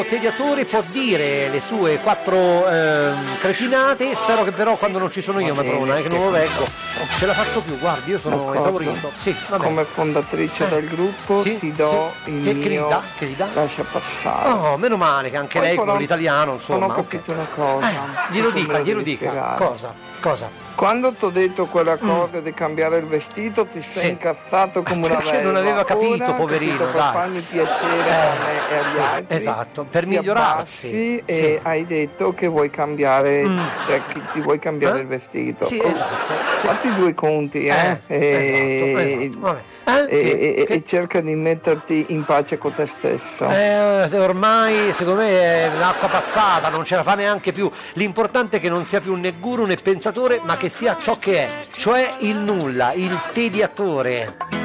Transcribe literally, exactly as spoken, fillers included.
Tediatore può dire le sue quattro ehm, cretinate, spero che però quando non ci sono io, matrona, eh, che non lo leggo, ce la faccio più, guardi, io sono D'accordo. esaurito. Sì, vabbè. Come fondatrice Eh, del gruppo sì, ti do sì. il Che- mio che gli dà? Che gli dà? lascia passare. Oh, meno male che anche Poi lei con però l'italiano, insomma. non ho ok. capito una cosa. Eh, glielo Tu me dica, la glielo devi dica. spiegare. Cosa? Cosa? Quando ti ho detto quella cosa di cambiare il vestito ti sei Sì. incazzato come una Perché verba. non aveva capito, Ora, poverino, capito, per dai. farmi piacere a me e agli sì, altri. esatto, per ti migliorarsi. abbassi Sì. e hai detto che vuoi cambiare, Mm. cioè che ti vuoi cambiare Eh? il vestito. Sì, Oh, esatto. Sì. Fatti due conti, eh? Eh, e, esatto, esatto. Vabbè. Eh, e- che- e- che- e cerca di metterti in pace con te stesso. Eh, se ormai secondo me è l'acqua passata, non ce la fa neanche più. L'importante è che non sia più né guru né pensatore, ma che sia ciò che è, cioè il nulla, il tediatore.